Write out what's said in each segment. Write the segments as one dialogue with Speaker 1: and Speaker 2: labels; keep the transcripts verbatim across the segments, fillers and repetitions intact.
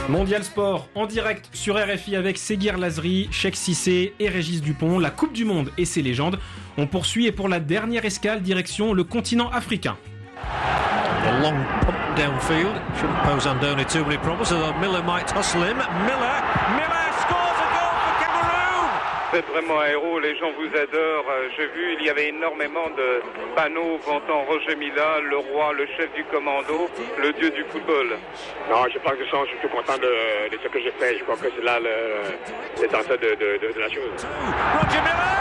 Speaker 1: Mondial Sport en direct sur R F I avec Seguir Lazri, Cheikh Cissé et Régis Dupont. La Coupe du Monde et ses légendes. On poursuit et pour la dernière escale, direction le continent africain.
Speaker 2: A long pump downfield. Shouldn't pose Andoni too many problems, although Miller might hustle him. Miller, Miller scores a goal for Cameroon!
Speaker 3: Vous êtes vraiment un héros, les gens vous adorent. J'ai vu, il y avait énormément de panneaux vantant Roger Mila, le roi, le chef du commando, le dieu du football.
Speaker 4: Non, je pense que je suis tout content de, de ce que j'ai fait. Je crois que c'est là l'essentiel de, de, de, de la chose.
Speaker 2: Roger Miller!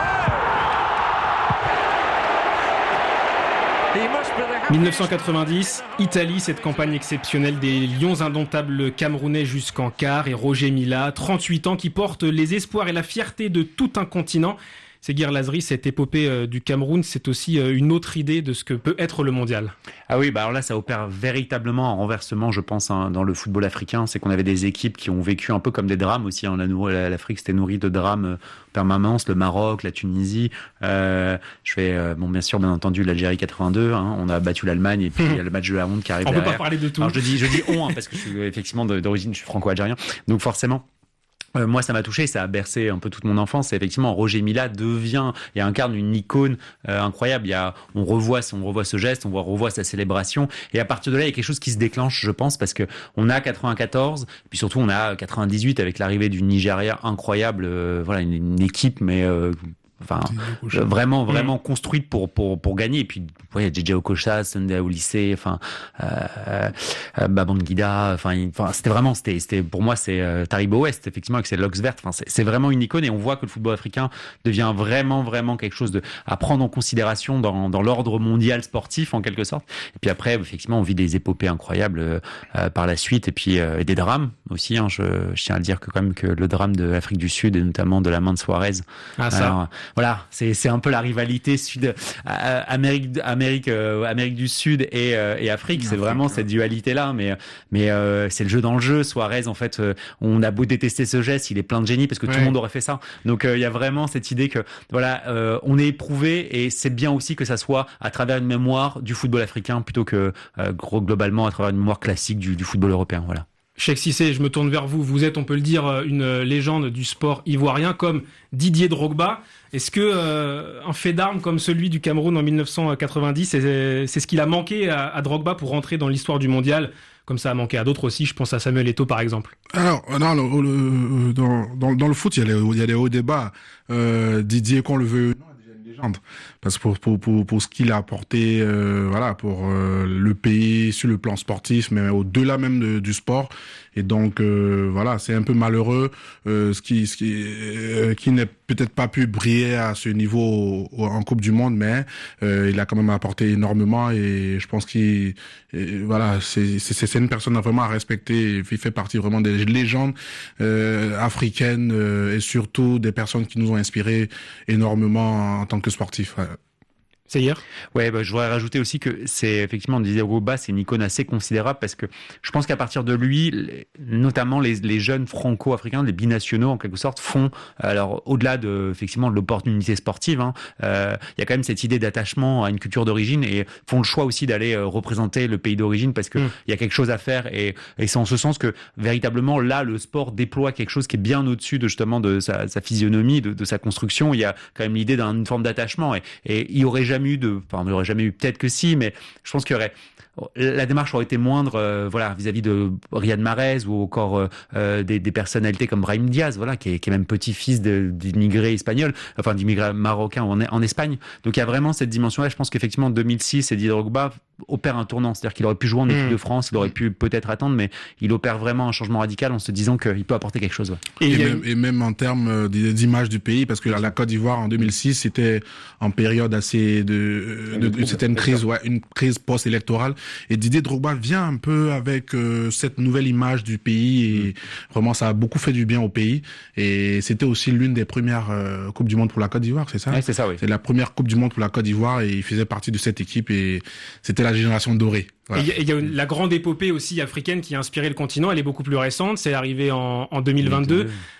Speaker 1: dix-neuf cent quatre-vingt-dix, Italie, cette campagne exceptionnelle des Lions indomptables camerounais jusqu'en quart et Roger Mila, trente-huit ans, qui porte les espoirs et la fierté de tout un continent. Seguir Lazri, cette épopée euh, du Cameroun, c'est aussi euh, une autre idée de ce que peut être le mondial.
Speaker 5: Ah oui, bah alors là, ça opère véritablement un renversement, je pense, hein, dans le football africain. C'est qu'on avait des équipes qui ont vécu un peu comme des drames aussi. Hein. L'Afrique, c'était nourri de drames euh, en permanence. Le Maroc, la Tunisie. Euh, je fais, euh, bon, bien sûr, bien entendu, l'Algérie quatre-vingt-deux. Hein. On a battu l'Allemagne et puis il y a le match de la honte qui arrive
Speaker 1: on
Speaker 5: derrière.
Speaker 1: On peut pas parler de tout.
Speaker 5: Alors je dis, je dis on, hein, parce que je suis effectivement d'origine, je suis franco-algérien. Donc forcément. Euh, moi, ça m'a touché, ça a bercé un peu toute mon enfance. Et effectivement, Roger Mila devient et incarne une icône euh, incroyable. Il y a, on revoit, on revoit ce geste, on voit, revoit sa célébration. Et à partir de là, il y a quelque chose qui se déclenche, je pense, parce que on a quatre-vingt-quatorze, puis surtout on a quatre-vingt-dix-huit avec l'arrivée du Nigeria incroyable. Euh, voilà, une, une équipe, mais euh, enfin euh, vraiment vraiment mmh. construite pour pour pour gagner. Et puis ouais, J J Okocha, Sunday Olyssé, enfin euh, euh, Babangida, enfin enfin c'était vraiment c'était c'était pour moi c'est euh, Taribo West effectivement avec ses locks vertes. Enfin c'est c'est vraiment une icône et on voit que le football africain devient vraiment vraiment quelque chose de à prendre en considération dans dans l'ordre mondial sportif en quelque sorte. Et puis après effectivement on vit des épopées incroyables euh, par la suite et puis euh, et des drames aussi. Hein, je, je tiens à le dire que quand même que le drame de l'Afrique du Sud et notamment de la main de Suarez.
Speaker 1: Ah ça.
Speaker 5: Alors, voilà, c'est c'est un peu la rivalité sud euh, Amérique Amérique euh, Amérique du Sud et euh, et Afrique, c'est vraiment cette dualité là mais mais euh, c'est le jeu dans le jeu. Suarez en fait euh, on a beau détester ce geste, il est plein de génie parce que ouais. tout le monde aurait fait ça. Donc il euh, y a vraiment cette idée que voilà, euh, on est éprouvé et c'est bien aussi que ça soit à travers une mémoire du football africain plutôt que euh, gros globalement à travers une mémoire classique du du football européen, voilà.
Speaker 1: Cheikh Cissé, je me tourne vers vous. Vous êtes, on peut le dire, une légende du sport ivoirien comme Didier Drogba. Est-ce que euh, un fait d'armes comme celui du Cameroun en dix-neuf cent quatre-vingt-dix, c'est, c'est ce qu'il a manqué à, à Drogba pour rentrer dans l'histoire du mondial, comme ça a manqué à d'autres aussi? Je pense à Samuel Eto'o par exemple.
Speaker 6: Alors, non, le, le, dans, dans, dans le foot, il y a les, il y a des hauts débats. Euh, Didier, qu'on le veut, non, déjà une légende. Parce que pour, pour, pour, pour ce qu'il a apporté, euh, voilà, pour euh, le pays sur le plan sportif, mais au-delà même de, du sport. Et donc, euh, voilà, c'est un peu malheureux, euh, ce qui, ce qui, euh, qui n'est peut-être pas pu briller à ce niveau au, au, en Coupe du Monde, mais euh, il a quand même apporté énormément et je pense qu'il, et, voilà, c'est, c'est, c'est une personne vraiment à respecter. Il fait partie vraiment des légendes euh, africaines euh, et surtout des personnes qui nous ont inspiré énormément en tant que sportifs. Ouais.
Speaker 1: C'est hier.
Speaker 5: Ouais, bah, je voudrais rajouter aussi que c'est effectivement Didier Drogba, c'est une icône assez considérable parce que je pense qu'à partir de lui, notamment les, les jeunes franco-africains, les binationaux en quelque sorte, font alors au-delà de effectivement de l'opportunité sportive, hein, euh, il y a quand même cette idée d'attachement à une culture d'origine et font le choix aussi d'aller euh, représenter le pays d'origine parce que il mmh. y a quelque chose à faire et, et c'est en ce sens que véritablement là le sport déploie quelque chose qui est bien au-dessus de justement de sa, sa physionomie, de, de sa construction. Il y a quand même l'idée d'une forme d'attachement et, et il y aurait jamais eu de, enfin, il n'y aurait jamais eu, peut-être que si, mais je pense qu'il y aurait, la démarche aurait été moindre, euh, voilà, vis-à-vis de Riyad Mahrez ou encore euh, des, des personnalités comme Brahim Diaz, voilà, qui est, qui est même petit-fils de, d'immigrés espagnols, enfin d'immigrés marocains en, en Espagne. Donc il y a vraiment cette dimension-là. Je pense qu'effectivement, en deux mille six, Didier Drogba opère un tournant, c'est-à-dire qu'il aurait pu jouer en équipe mmh. de France, il aurait pu peut-être attendre, mais il opère vraiment un changement radical en se disant qu'il peut apporter quelque chose. Ouais.
Speaker 6: Et, et, même, et même en termes d'image du pays, parce que la, la Côte d'Ivoire en deux mille six, c'était en période assez de, de, de c'était une crise, ouais, une crise post-électorale. Et Didier Drogba vient un peu avec euh, cette nouvelle image du pays et mmh. vraiment ça a beaucoup fait du bien au pays. Et c'était aussi l'une des premières euh, coupes du monde pour la Côte d'Ivoire, c'est ça?
Speaker 5: Ouais, c'est ça, oui.
Speaker 6: C'est la première coupe du monde pour la Côte d'Ivoire et il faisait partie de cette équipe et c'était la génération dorée.
Speaker 1: Voilà. Et il y a la grande épopée aussi africaine qui a inspiré le continent, elle est beaucoup plus récente, c'est arrivé en, en deux mille vingt-deux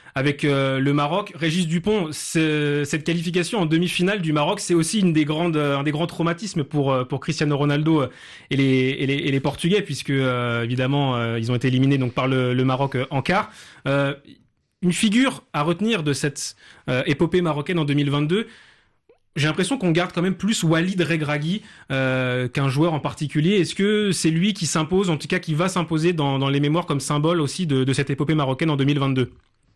Speaker 1: avec euh, le Maroc. Régis Dupont, cette qualification en demi-finale du Maroc, c'est aussi une des grandes, un des grands traumatismes pour pour Cristiano Ronaldo et les et les, et les Portugais, puisque euh, évidemment euh, ils ont été éliminés donc par le, le Maroc en quart. Euh, une figure à retenir de cette euh, épopée marocaine en deux mille vingt-deux. J'ai l'impression qu'on garde quand même plus Walid Regragui euh, qu'un joueur en particulier. Est-ce que c'est lui qui s'impose, en tout cas qui va s'imposer dans, dans les mémoires comme symbole aussi de, de cette épopée marocaine en deux mille vingt-deux?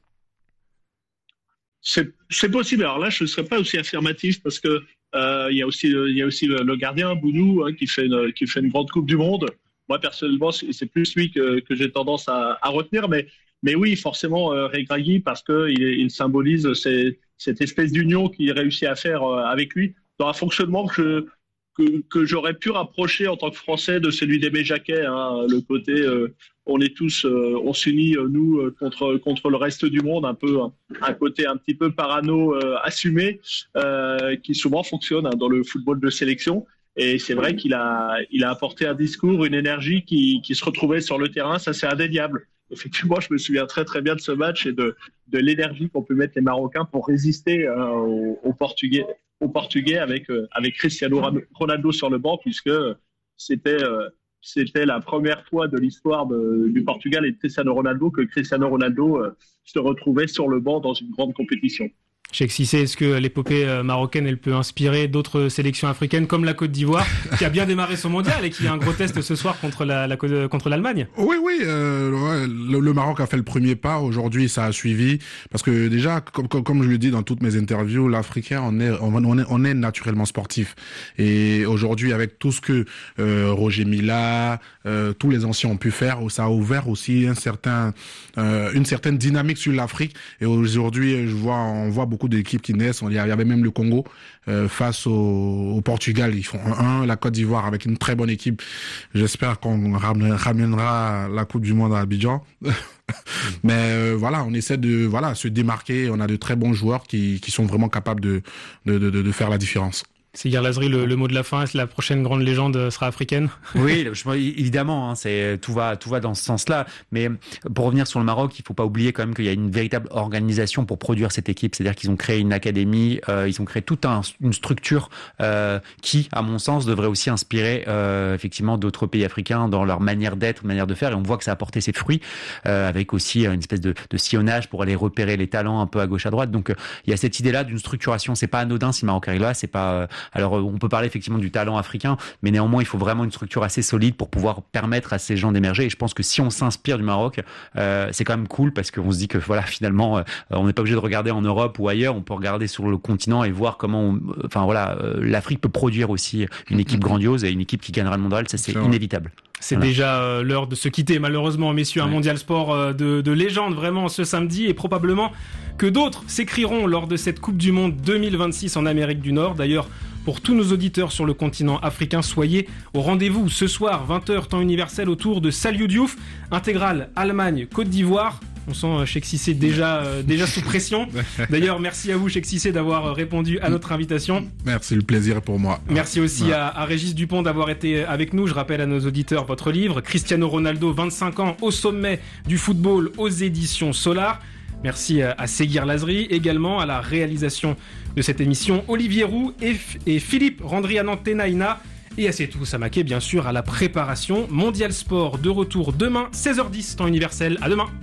Speaker 7: C'est, c'est possible. Alors là, je ne serais pas aussi affirmatif parce que euh, il y a aussi il y a aussi le, le gardien Bounou hein, qui fait une, qui fait une grande Coupe du Monde. Moi personnellement, c'est, c'est plus lui que, que j'ai tendance à, à retenir, mais mais oui, forcément euh, Regragui parce que il, il symbolise ces, cette espèce d'union qu'il réussit à faire euh, avec lui dans un fonctionnement que que, que j'aurais pu rapprocher en tant que Français de celui d'Aimé Jacquet. Hein, le côté euh, on est tous, euh, on s'unit euh, nous euh, contre contre le reste du monde, un peu un, un côté un petit peu parano euh, assumé euh, qui souvent fonctionne hein, dans le football de sélection. Et c'est vrai qu'il a il a apporté un discours, une énergie qui qui se retrouvait sur le terrain, ça c'est indéniable. Effectivement, je me souviens très très bien de ce match et de de l'énergie qu'ont pu mettre les Marocains pour résister euh, aux, aux Portugais aux Portugais avec euh, avec Cristiano Ronaldo sur le banc, puisque c'était euh, c'était la première fois de l'histoire de, du Portugal et de Cristiano Ronaldo que Cristiano Ronaldo euh, se retrouvait sur le banc dans une grande compétition.
Speaker 1: Cheikh Cissé, est-ce que l'épopée marocaine, elle peut inspirer d'autres sélections africaines comme la Côte d'Ivoire, qui a bien démarré son mondial et qui a un gros test ce soir contre la, la contre l'Allemagne?
Speaker 6: Oui, oui, euh, ouais, le, le Maroc a fait le premier pas. Aujourd'hui, ça a suivi parce que déjà, comme comme, comme je le dis dans toutes mes interviews, l'Africain, on est on est on est naturellement sportif. Et aujourd'hui, avec tout ce que euh, Roger Mila, euh, tous les anciens ont pu faire, ça a ouvert aussi un certain euh, une certaine dynamique sur l'Afrique. Et aujourd'hui, je vois, on voit beaucoup d'équipes qui naissent. Il y avait même le Congo euh, face au, au Portugal. Ils font un un. La Côte d'Ivoire avec une très bonne équipe. J'espère qu'on ramènera la Coupe du Monde à Abidjan. Mais euh, voilà, on essaie de voilà se démarquer. On a de très bons joueurs qui qui sont vraiment capables de de de, de faire la différence.
Speaker 1: Sigar Lazri, le, le mot de la fin, est-ce que la prochaine grande légende sera africaine?
Speaker 5: Oui, je, évidemment, hein, c'est tout va tout va dans ce sens-là. Mais pour revenir sur le Maroc, il faut pas oublier quand même qu'il y a une véritable organisation pour produire cette équipe. C'est-à-dire qu'ils ont créé une académie, euh, ils ont créé toute un, une structure euh, qui, à mon sens, devrait aussi inspirer euh, effectivement d'autres pays africains dans leur manière d'être, manière de faire. Et on voit que ça a porté ses fruits, euh, avec aussi une espèce de, de sillonnage pour aller repérer les talents un peu à gauche à droite. Donc euh, il y a cette idée-là d'une structuration. C'est pas anodin si le Maroc arrive là. C'est pas euh, Alors, on peut parler effectivement du talent africain, mais néanmoins, il faut vraiment une structure assez solide pour pouvoir permettre à ces gens d'émerger. Et je pense que si on s'inspire du Maroc, euh, c'est quand même cool parce qu'on se dit que voilà, finalement, euh, on n'est pas obligé de regarder en Europe ou ailleurs. On peut regarder sur le continent et voir comment, on, enfin voilà, euh, l'Afrique peut produire aussi une équipe grandiose et une équipe qui gagnera le mondial. Ça, c'est inévitable.
Speaker 1: C'est
Speaker 5: voilà.
Speaker 1: déjà euh, l'heure de se quitter, malheureusement, messieurs. Un ouais. mondial sport euh, de, de légende, vraiment, ce samedi. Et probablement que d'autres s'écriront lors de cette Coupe du Monde deux mille vingt-six en Amérique du Nord. D'ailleurs, pour tous nos auditeurs sur le continent africain, soyez au rendez-vous ce soir, vingt heures, temps universel, autour de Saliou Diouf. Intégrale Allemagne, Côte d'Ivoire. On sent euh, Cheikh Cissé déjà, euh, déjà sous pression. D'ailleurs, merci à vous, Cheikh Cissé, d'avoir répondu à notre invitation.
Speaker 6: Merci, le plaisir est pour moi.
Speaker 1: Merci aussi ouais. à, à Régis Dupont d'avoir été avec nous. Je rappelle à nos auditeurs votre livre, Cristiano Ronaldo, vingt-cinq ans au sommet du football, aux éditions Solar. Merci à Seguir Lazri, également à la réalisation de cette émission, Olivier Roux et, et Philippe Randrianantenaina. Et à Setou Samaké, bien sûr, à la préparation. Mondial Sport de retour demain, seize heures dix, temps universel. À demain.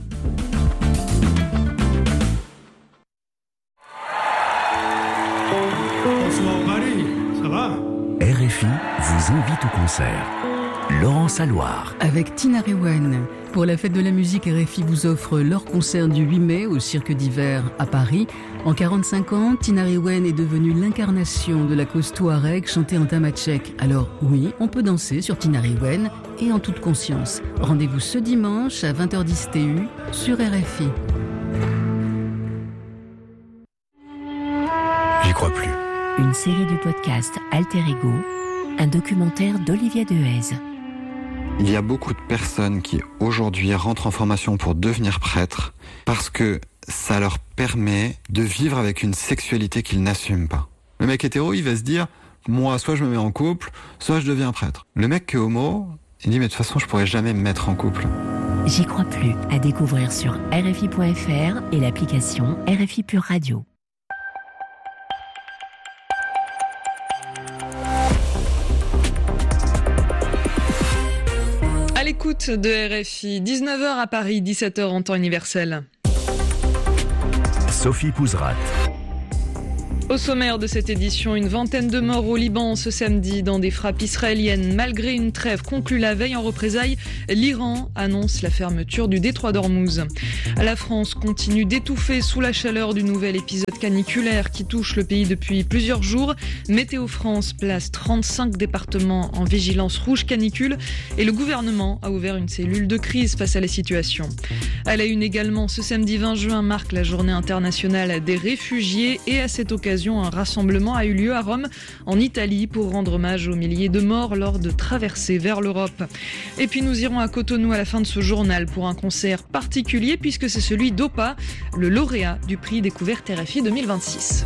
Speaker 8: Bonsoir Paris, ça va?
Speaker 9: R F I vous invite au concert. Laurence Alloire.
Speaker 10: Avec Tina Rewen. Pour la fête de la musique, R F I vous offre leur concert du huit mai au Cirque d'Hiver à Paris. En quarante-cinq ans, Tina Rewen est devenue l'incarnation de la cause touareg chantée en tamatchek. Alors oui, on peut danser sur Tina Rewen et en toute conscience. Rendez-vous ce dimanche à vingt heures dix T U sur R F I.
Speaker 9: J'y crois plus.
Speaker 11: Une série du podcast Alter Ego, un documentaire d'Olivier Dehaze.
Speaker 12: Il y a beaucoup de personnes qui aujourd'hui rentrent en formation pour devenir prêtres parce que ça leur permet de vivre avec une sexualité qu'ils n'assument pas. Le mec hétéro, il va se dire, moi, soit je me mets en couple, soit je deviens prêtre. Le mec qui est homo, il dit, mais de toute façon, je pourrais jamais me mettre en couple.
Speaker 11: J'y crois plus, à découvrir sur R F I point F R et l'application R F I Pure Radio.
Speaker 13: À l'écoute de R F I, dix-neuf heures à Paris, dix-sept heures en temps universel.
Speaker 9: Sophie Pouzrat.
Speaker 13: Au sommaire de cette édition, une vingtaine de morts au Liban ce samedi dans des frappes israéliennes. Malgré une trêve conclue la veille en représailles, l'Iran annonce la fermeture du détroit d'Ormuz. La France continue d'étouffer sous la chaleur du nouvel épisode caniculaire qui touche le pays depuis plusieurs jours. Météo France place trente-cinq départements en vigilance rouge canicule et le gouvernement a ouvert une cellule de crise face à la situation. À la une également, ce samedi vingt juin marque la journée internationale des réfugiés et à cette occasion, un rassemblement a eu lieu à Rome, en Italie, pour rendre hommage aux milliers de morts lors de traversées vers l'Europe. Et puis nous irons à Cotonou à la fin de ce journal pour un concert particulier puisque c'est celui d'Opa, le lauréat du prix Découverte R F I deux mille vingt-six.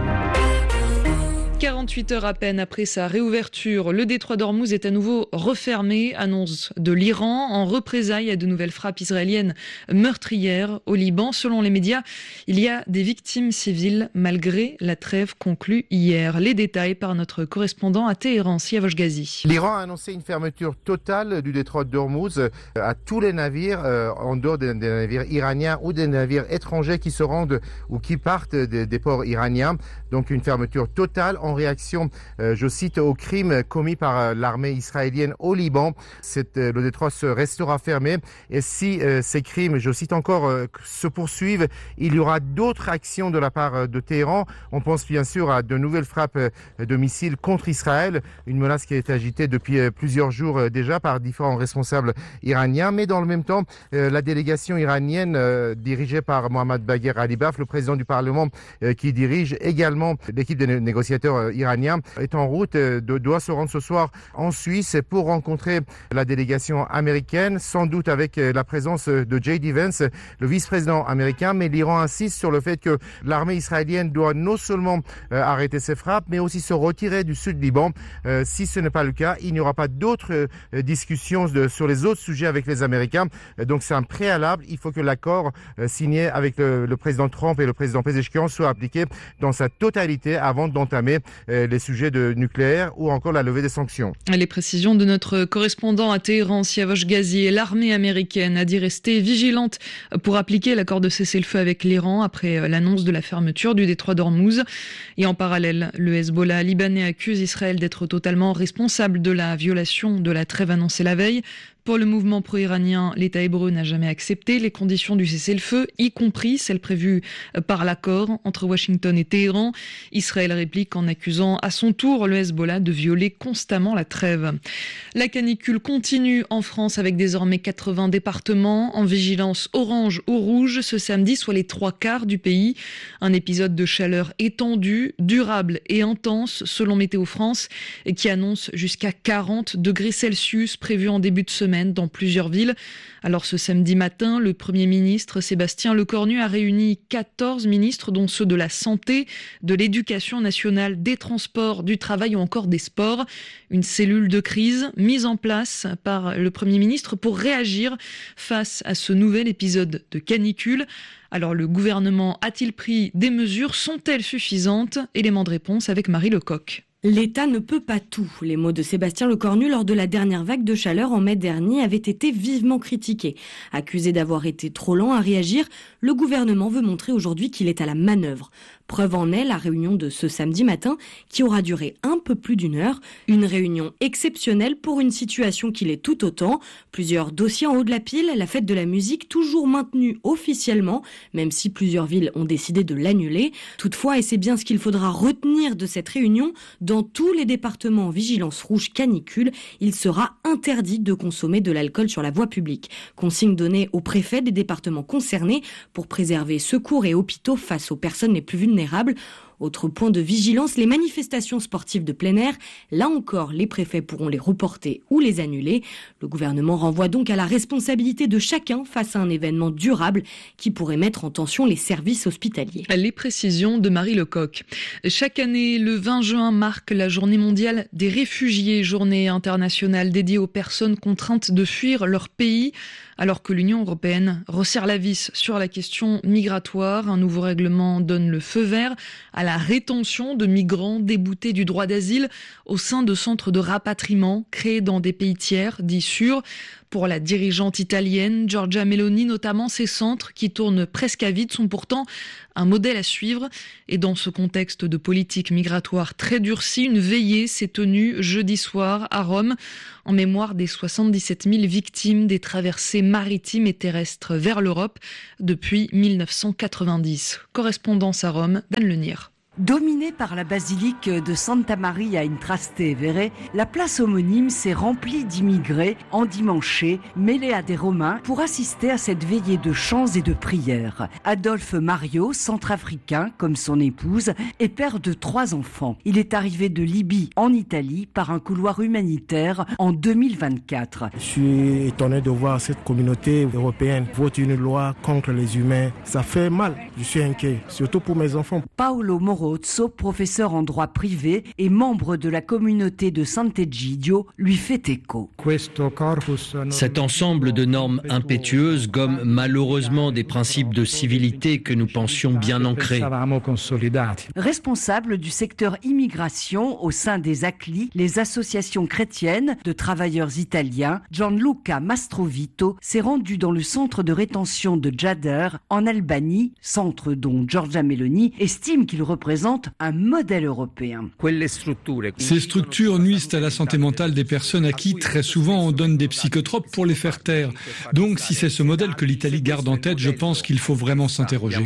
Speaker 13: quarante-huit heures à peine après sa réouverture, le détroit d'Ormuz est à nouveau refermé, annonce de l'Iran, en représailles à de nouvelles frappes israéliennes meurtrières au Liban. Selon les médias, il y a des victimes civiles malgré la trêve conclue hier. Les détails par notre correspondant à Téhéran, Siavosh Ghazi.
Speaker 14: L'Iran a annoncé une fermeture totale du détroit d'Ormuz à tous les navires, euh, en dehors des, des navires iraniens ou des navires étrangers qui se rendent ou qui partent des, des ports iraniens. Donc une fermeture totale en réaction, euh, je cite, aux crimes commis par euh, l'armée israélienne au Liban. C'est, euh, le détroit se restera fermé et si euh, ces crimes, je cite encore, euh, se poursuivent, il y aura d'autres actions de la part euh, de Téhéran. On pense bien sûr à de nouvelles frappes euh, de missiles contre Israël, une menace qui est agitée depuis euh, plusieurs jours euh, déjà par différents responsables iraniens. Mais dans le même temps, euh, la délégation iranienne euh, dirigée par Mohammad Bagher Ghalibaf, le président du Parlement euh, qui dirige également l'équipe des négociateurs iraniens, est en route, doit se rendre ce soir en Suisse pour rencontrer la délégation américaine, sans doute avec la présence de J D Vance, le vice-président américain. Mais l'Iran insiste sur le fait que l'armée israélienne doit non seulement arrêter ses frappes, mais aussi se retirer du sud Liban. Si ce n'est pas le cas, il n'y aura pas d'autres discussions de, sur les autres sujets avec les Américains. Donc c'est un préalable. Il faut que l'accord signé avec le, le président Trump et le président Pezeshkian soit appliqué dans sa totalité avant d'entamer euh, les sujets de nucléaire ou encore la levée des sanctions.
Speaker 13: Les précisions de notre correspondant à Téhéran, Siavosh Ghazi. L'armée américaine a dit rester vigilante pour appliquer l'accord de cessez-le-feu avec l'Iran après l'annonce de la fermeture du détroit d'Ormuz. Et en parallèle, le Hezbollah libanais accuse Israël d'être totalement responsable de la violation de la trêve annoncée la veille. Pour le mouvement pro-iranien, l'État hébreu n'a jamais accepté les conditions du cessez-le-feu, y compris celles prévues par l'accord entre Washington et Téhéran. Israël réplique en accusant à son tour le Hezbollah de violer constamment la trêve. La canicule continue en France avec désormais quatre-vingts départements en vigilance orange ou rouge ce samedi, soit les trois quarts du pays. Un épisode de chaleur étendue, durable et intense selon Météo France, qui annonce jusqu'à quarante degrés Celsius prévus en début de semaine dans plusieurs villes. Alors ce samedi matin, le Premier ministre Sébastien Lecornu a réuni quatorze ministres, dont ceux de la Santé, de l'Éducation nationale, des Transports, du Travail ou encore des Sports. Une cellule de crise mise en place par le Premier ministre pour réagir face à ce nouvel épisode de canicule. Alors le gouvernement a-t-il pris des mesures? Sont-elles suffisantes? Élément de réponse avec Marie Lecoq.
Speaker 15: L'État ne peut pas tout. Les mots de Sébastien Lecornu lors de la dernière vague de chaleur en mai dernier avaient été vivement critiqués. Accusé d'avoir été trop lent à réagir, le gouvernement veut montrer aujourd'hui qu'il est à la manœuvre. Preuve en est la réunion de ce samedi matin qui aura duré un peu plus d'une heure. Une réunion exceptionnelle pour une situation qui l'est tout autant. Plusieurs dossiers en haut de la pile, la fête de la musique toujours maintenue officiellement, même si plusieurs villes ont décidé de l'annuler. Toutefois, et c'est bien ce qu'il faudra retenir de cette réunion, dans tous les départements en vigilance rouge canicule, il sera interdit de consommer de l'alcool sur la voie publique. Consigne donnée aux préfets des départements concernés pour préserver secours et hôpitaux face aux personnes les plus vulnérables. Autre point de vigilance, les manifestations sportives de plein air. Là encore, les préfets pourront les reporter ou les annuler. Le gouvernement renvoie donc à la responsabilité de chacun face à un événement durable qui pourrait mettre en tension les services hospitaliers.
Speaker 13: Les précisions de Marie Lecoq. Chaque année, le vingt juin marque la journée mondiale des réfugiés, journée internationale dédiée aux personnes contraintes de fuir leur pays. Alors que l'Union européenne resserre la vis sur la question migratoire, un nouveau règlement donne le feu vert à la rétention de migrants déboutés du droit d'asile au sein de centres de rapatriement créés dans des pays tiers, dits sûrs. Pour la dirigeante italienne Giorgia Meloni, notamment, ces centres qui tournent presque à vide sont pourtant un modèle à suivre. Et dans ce contexte de politique migratoire très durcie, une veillée s'est tenue jeudi soir à Rome en mémoire des soixante-dix-sept mille victimes des traversées maritimes et terrestres vers l'Europe depuis mille neuf cent quatre-vingt-dix. Correspondance à Rome, Dan Lenir.
Speaker 16: Dominée par la basilique de Santa Maria in Trastevere, la place homonyme s'est remplie d'immigrés endimanchés, mêlés à des Romains, pour assister à cette veillée de chants et de prières. Adolphe Mario, centrafricain comme son épouse, est père de trois enfants. Il est arrivé de Libye en Italie par un couloir humanitaire en deux mille vingt-quatre.
Speaker 17: Je suis étonné de voir cette communauté européenne voter une loi contre les humains. Ça fait mal. Je suis inquiet, surtout pour mes enfants.
Speaker 16: Paolo Moro, professeur en droit privé et membre de la communauté de Sant'Egidio, lui fait écho.
Speaker 18: Cet ensemble de normes impétueuses gomme malheureusement des principes de civilité que nous pensions bien ancrés.
Speaker 16: Responsable du secteur immigration au sein des A C L I, les associations chrétiennes de travailleurs italiens, Gianluca Mastrovito s'est rendu dans le centre de rétention de Djader en Albanie, centre dont Giorgia Meloni estime qu'il représente un modèle européen.
Speaker 19: Ces structures nuisent à la santé mentale des personnes à qui, très souvent, on donne des psychotropes pour les faire taire. Donc, si c'est ce modèle que l'Italie garde en tête, je pense qu'il faut vraiment s'interroger.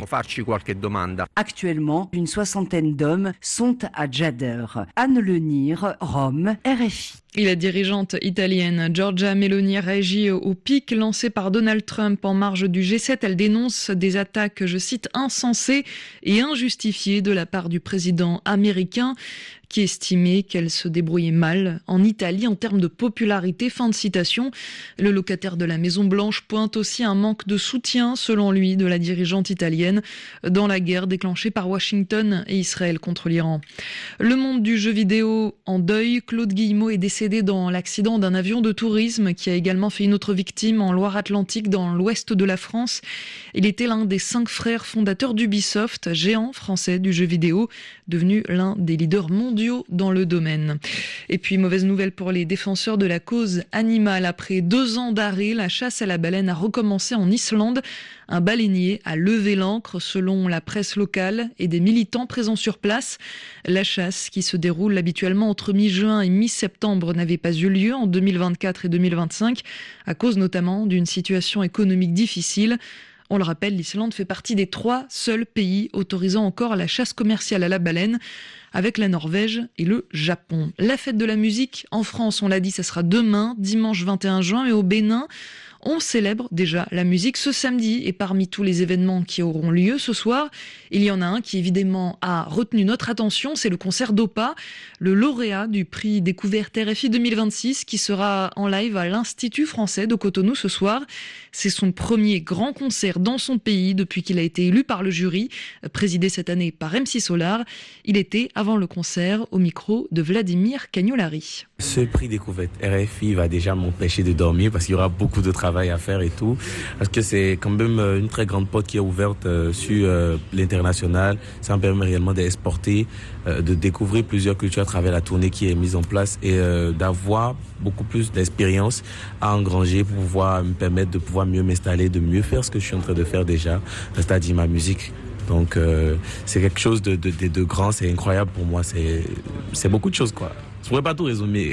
Speaker 16: Actuellement, une soixantaine d'hommes sont à Djader. Anne Lenir, Rome, R F I.
Speaker 13: Et la dirigeante italienne Giorgia Meloni réagit au pic lancé par Donald Trump en marge du G sept. Elle dénonce des attaques, je cite, insensées et injustifiées de la part du président américain, qui estimait qu'elle se débrouillait mal en Italie en termes de popularité. Fin de citation. Le locataire de la Maison-Blanche pointe aussi un manque de soutien, selon lui, de la dirigeante italienne dans la guerre déclenchée par Washington et Israël contre l'Iran. Le monde du jeu vidéo en deuil. Claude Guillemot est décédé dans l'accident d'un avion de tourisme qui a également fait une autre victime en Loire-Atlantique, dans l'ouest de la France. Il était l'un des cinq frères fondateurs d'Ubisoft, géant français du jeu vidéo, devenu l'un des leaders mondiaux dans le domaine. Et puis, mauvaise nouvelle pour les défenseurs de la cause animale. Après deux ans d'arrêt, la chasse à la baleine a recommencé en Islande. Un baleinier a levé l'ancre, selon la presse locale et des militants présents sur place. La chasse, qui se déroule habituellement entre mi-juin et mi-septembre, n'avait pas eu lieu en deux mille vingt-quatre et deux mille vingt-cinq, à cause notamment d'une situation économique difficile. On le rappelle, l'Islande fait partie des trois seuls pays autorisant encore la chasse commerciale à la baleine, avec la Norvège et le Japon. La fête de la musique en France, on l'a dit, ça sera demain, dimanche vingt et un juin, mais au Bénin, on célèbre déjà la musique ce samedi. Et parmi tous les événements qui auront lieu ce soir, il y en a un qui évidemment a retenu notre attention, c'est le concert d'Opa, le lauréat du prix Découverte R F I deux mille vingt-six, qui sera en live à l'Institut français de Cotonou ce soir. C'est son premier grand concert dans son pays depuis qu'il a été élu par le jury, présidé cette année par M C Solar. Il était, avant le concert, au micro de Vladimir Cagnolari.
Speaker 20: Ce prix Découverte R F I va déjà m'empêcher de dormir parce qu'il y aura beaucoup de travail à faire et tout, parce que c'est quand même une très grande porte qui est ouverte euh, sur euh, l'international. Ça me permet réellement d'exporter, euh, de découvrir plusieurs cultures à travers la tournée qui est mise en place et euh, d'avoir beaucoup plus d'expérience à engranger pour pouvoir me permettre de pouvoir mieux m'installer, de mieux faire ce que je suis en train de faire déjà, c'est-à-dire ma musique. Donc euh, c'est quelque chose de, de, de, de grand, c'est incroyable pour moi, c'est, c'est beaucoup de choses quoi. Je pourrais pas tout résumer.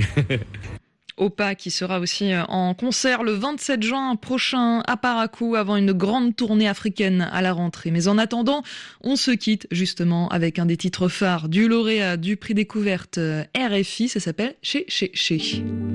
Speaker 13: Opa qui sera aussi en concert le vingt-sept juin prochain à Parakou avant une grande tournée africaine à la rentrée. Mais en attendant, on se quitte justement avec un des titres phares du lauréat du prix Découverte R F I, ça s'appelle Chez Chez Chez.